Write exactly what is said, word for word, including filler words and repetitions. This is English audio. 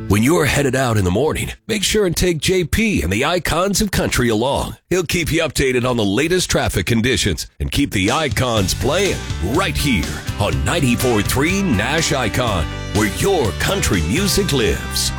When you're headed out in the morning, make sure and take J P and the Icons of Country along. He'll keep you updated on the latest traffic conditions and keep the Icons playing right here on ninety-four point three Nash Icon, where your country music lives.